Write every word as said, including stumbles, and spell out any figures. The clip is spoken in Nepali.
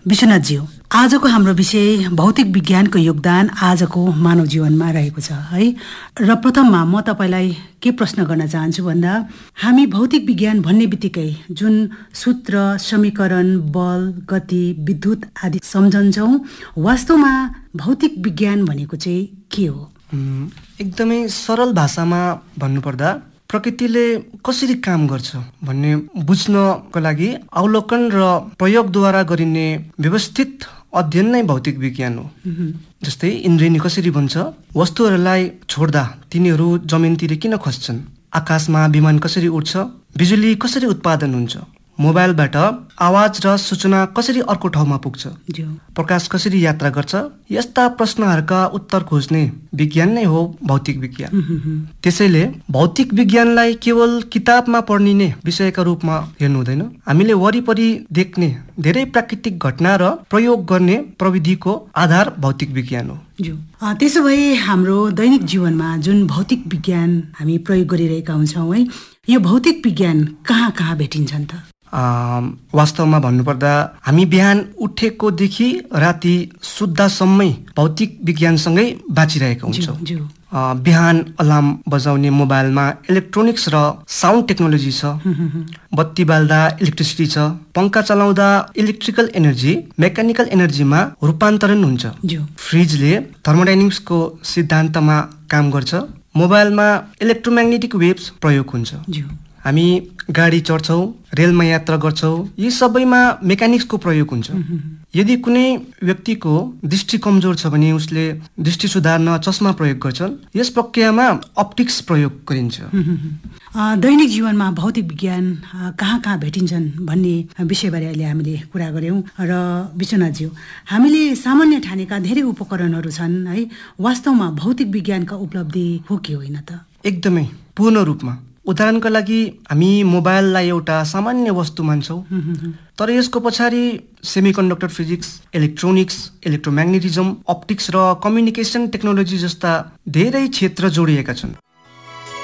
विश्वनाथज्यू, आजको हाम्रो विषय भौतिक विज्ञानको योगदान आजको मानव जीवनमा रहेको छ है। र प्रथममा म तपाईँलाई के प्रश्न गर्न चाहन्छु भन्दा, हामी भौतिक विज्ञान भन्ने बित्तिकै जुन सूत्र, समीकरण, बल, गति, विद्युत आदि सम्झन्छौँ, वास्तवमा भौतिक विज्ञान भनेको चाहिँ के हो? एकदमै सरल भाषामा भन्नुपर्दा प्रकृतिले कसरी काम गर्छ भन्ने बुझ्नको लागि अवलोकन र प्रयोगद्वारा गरिने व्यवस्थित अध्ययन नै भौतिक विज्ञान हो। जस्तै इन्द्रेणी कसरी बन्छ, वस्तुहरूलाई छोड्दा तिनीहरू जमिनतिर किन खस्छन्, आकाशमा विमान कसरी उड्छ, बिजुली कसरी उत्पादन हुन्छ, मोबाइलबाट आवाज र सूचना कसरी अर्को ठाउँमा पुग्छ, प्रकाश कसरी यात्रा गर्छ, यस्ता प्रश्नहरूका उत्तर खोज्ने विज्ञान नै हो भौतिक विज्ञान। त्यसैले भौतिक विज्ञानलाई केवल किताबमा पढ्ने विषयका रूपमा हेर्नु हुँदैन। हामीले वरिपरि देख्ने धेरै प्राकृतिक घटना र प्रयोग गर्ने प्रविधिको आधार भौतिक विज्ञान हो। त्यसो भए हाम्रो दैनिक जीवनमा जुन भौतिक विज्ञान हामी प्रयोग गरिरहेका हुन्छौँ है, यो भौतिक विज्ञान कहाँ कहाँ भेटिन्छन् त? वास्तवमा भन्नुपर्दा हामी बिहान उठेकोदेखि राति सुत्दासम्मै भौतिक विज्ञानसँगै बाँचिरहेका हुन्छौँ। बिहान अलार्म बजाउने मोबाइलमा इलेक्ट्रोनिक्स र साउन्ड टेक्नोलोजी छ, बत्ती बाल्दा इलेक्ट्रिसिटी छ, पंखा चलाउँदा इलेक्ट्रिकल एनर्जी मेकानिकल एनर्जीमा रूपान्तरण हुन्छ, फ्रिजले थर्मोडाइनामिक्सको सिद्धान्तमा काम गर्छ, मोबाइलमा इलेक्ट्रोम्याग्नेटिक वेव्स प्रयोग हुन्छ, हामी गाडी चढ्छौँ, रेलमा यात्रा गर्छौँ, यी सबैमा मेकानिक्सको प्रयोग हुन्छ। यदि कुनै व्यक्तिको दृष्टि कमजोर छ भने उसले दृष्टि सुधार्न चस्मा प्रयोग गर्छन्। यस प्रक्रियामा अप्टिक्स प्रयोग गरिन्छ। दैनिक जीवनमा भौतिक विज्ञान कहाँ कहाँ भेटिन्छन् भन्ने विषयबारे अहिले हामीले कुरा गऱ्यौँ। र विश्वनाथज्यू, हामीले सामान्य ठानेका धेरै उपकरणहरू छन् है, वास्तवमा भौतिक विज्ञानका उपलब्धि हो कि होइन त? एकदमै पूर्ण रूपमा। उदाहरणका लागि हामी मोबाइललाई एउटा सामान्य वस्तु मान्छौँ, तर यसको पछाडि सेमिकन्डक्टर फिजिक्स, इलेक्ट्रोनिक्स, इलेक्ट्रोम्याग्नेटिजम, अप्टिक्स र कम्युनिकेसन टेक्नोलोजी जस्ता धेरै क्षेत्र जोडिएका छन्।